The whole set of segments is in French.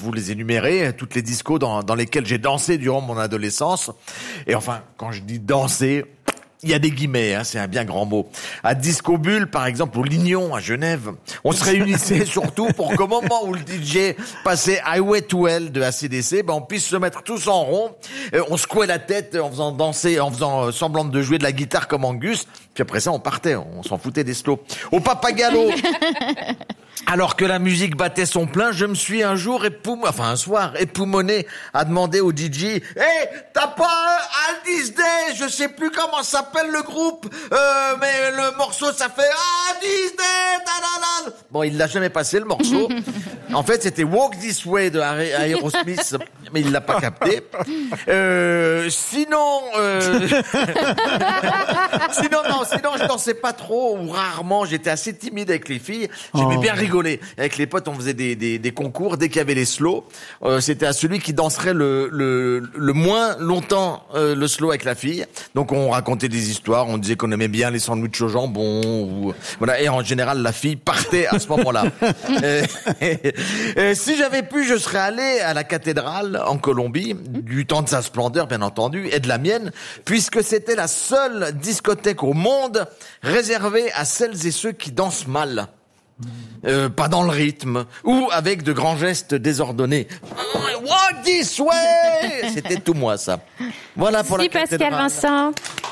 vous les énumérer, toutes les discos dans lesquelles j'ai dansé durant mon adolescence. Et enfin, quand je dis danser, il y a des guillemets, c'est un bien grand mot. À Disco Bulle, par exemple, au Lignon, à Genève, on se réunissait surtout pour qu'au moment où le DJ passait Highway to Hell de AC/DC, on puisse se mettre tous en rond. On secouait la tête en faisant danser, en faisant semblant de jouer de la guitare comme Angus. Puis après ça, on partait, on s'en foutait des slows. Au Papagalo, alors que la musique battait son plein, je me suis un soir époumoné à demander au DJ, hey, t'as pas un This Day, je sais plus comment s'appelle le groupe, mais le morceau ça fait This Day, ta-da-da. Bon, il l'a jamais passé le morceau. En fait, c'était Walk This Way de Aerosmith, mais il l'a pas capté. Sinon, je dansais pas trop ou rarement. J'étais assez timide avec les filles. J'aimais bien rigoler. Avec les potes, on faisait des concours. Dès qu'il y avait les slows, c'était à celui qui danserait le moins longtemps le slow avec la fille. Donc on racontait des histoires. On disait qu'on aimait bien les sandwichs au jambon. Voilà. Et en général, la fille partait à ce moment-là. Si j'avais pu, je serais allé à la cathédrale en Colombie, du temps de sa splendeur, bien entendu, et de la mienne, puisque c'était la seule discothèque au monde réservée à celles et ceux qui dansent mal. Pas dans le rythme, ou avec de grands gestes désordonnés. Walk this way! C'était tout moi, ça. Voilà pour la cathédrale. Pascal Vincent.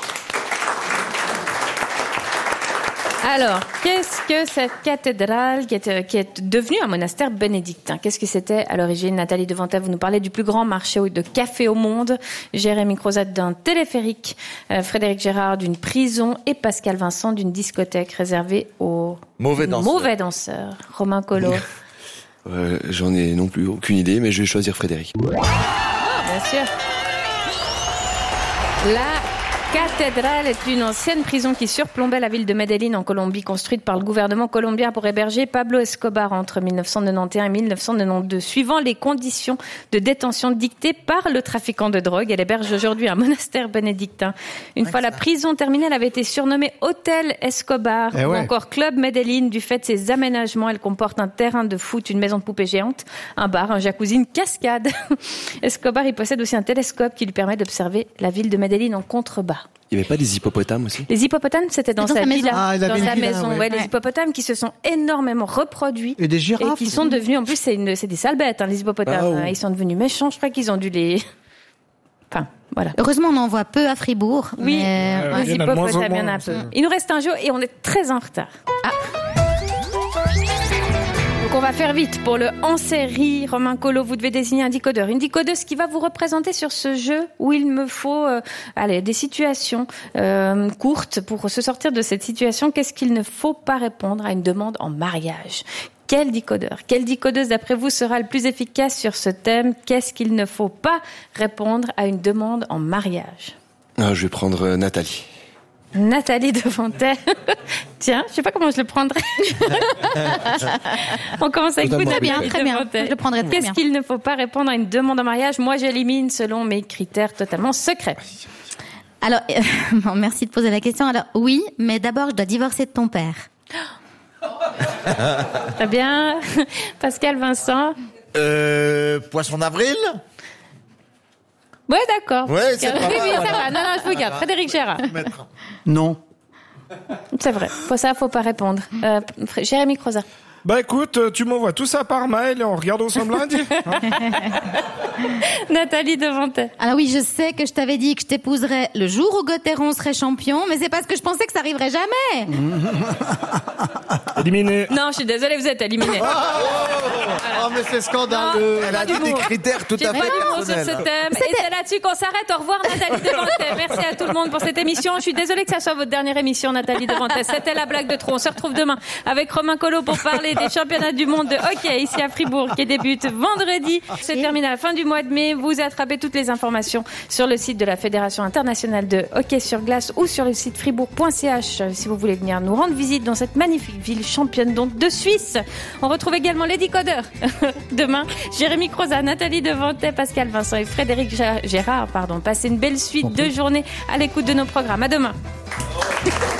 Alors, qu'est-ce que cette cathédrale qui est devenue un monastère bénédictin? Qu'est-ce que c'était à l'origine? Nathalie Devantet, vous nous parlez du plus grand marché de café au monde. Jérémy Crozat d'un téléphérique. Frédéric Gérard d'une prison. Et Pascal Vincent d'une discothèque réservée aux mauvais danseurs. Romain Collot. J'en ai non plus aucune idée, mais je vais choisir Frédéric. Bien sûr. La cathédrale est une ancienne prison qui surplombait la ville de Medellín en Colombie, construite par le gouvernement colombien pour héberger Pablo Escobar entre 1991 et 1992. Suivant les conditions de détention dictées par le trafiquant de drogue, elle héberge aujourd'hui un monastère bénédictin. Une fois la prison terminée, elle avait été surnommée Hôtel Escobar ou encore Club Medellín du fait de ses aménagements. Elle comporte un terrain de foot, une maison de poupées géante, un bar, un jacuzzi, une cascade. Escobar, il possède aussi un télescope qui lui permet d'observer la ville de Medellín en contrebas. Il n'y avait pas des hippopotames aussi? Les hippopotames, c'était dans sa villa, dans sa maison. Ouais. Les hippopotames qui se sont énormément reproduits. Et des girafes. Et qui sont devenus, en plus, c'est des sales bêtes, les hippopotames. Ils sont devenus méchants. Je crois qu'ils ont dû les... Enfin, voilà. Heureusement, on en voit peu à Fribourg. Oui, mais... les hippopotames, il y en a peu. Il nous reste un jeu et on est très en retard. Donc on va faire vite pour le en-série. Romain Collot, vous devez désigner un décodeur. Une décodeuse qui va vous représenter sur ce jeu où il me faut des situations courtes pour se sortir de cette situation. Qu'est-ce qu'il ne faut pas répondre à une demande en mariage? Quel décodeur, quelle décodeuse d'après vous sera le plus efficace sur ce thème? Qu'est-ce qu'il ne faut pas répondre à une demande en mariage? Je vais prendre Nathalie. Nathalie Devantet. Tiens, je sais pas comment je le prendrais. On commence avec vous, très bien. Je le prendrai très bien. Qu'est-ce qu'il ne faut pas répondre à une demande en mariage? Moi, j'élimine selon mes critères totalement secrets. Alors, merci de poser la question. Alors, oui, mais d'abord, je dois divorcer de ton père. Très bien. Pascal Vincent. Poisson d'avril? Ouais, d'accord. Ouais, c'est pas mal. Oui, ça va. Non, je vous garde. Frédéric Gérard. Non. C'est vrai. Faut pas répondre. Jérémy Crozat. Bah écoute, tu m'envoies tout ça par mail et on regarde ensemble lundi. Nathalie Devantet. Alors oui, je sais que je t'avais dit que je t'épouserais le jour où Gauthieron serait champion, mais c'est parce que je pensais que ça arriverait jamais. Éliminé. Non, je suis désolée, vous êtes éliminé. Oh, mais c'est scandaleux. Elle a dit des critères tout à fait personnels. Sur ce thème. Et c'est là-dessus qu'on s'arrête. Au revoir, Nathalie Devantet. Merci à tout le monde pour cette émission. Je suis désolée que ça soit votre dernière émission, Nathalie Devantet. C'était la blague de trop. On se retrouve demain avec Romain Collot pour parler des championnats du monde de hockey ici à Fribourg qui débute vendredi. Se termine à la fin du mois de mai. Vous attrapez toutes les informations sur le site de la Fédération internationale de hockey sur glace ou sur le site fribourg.ch si vous voulez venir nous rendre visite dans cette magnifique ville championne donc de Suisse. On retrouve également les décodeurs demain. Jérémy Crozat, Nathalie Devantet, Pascal Vincent et Frédéric Gérard. Passez une belle suite de journée à l'écoute de nos programmes. À demain.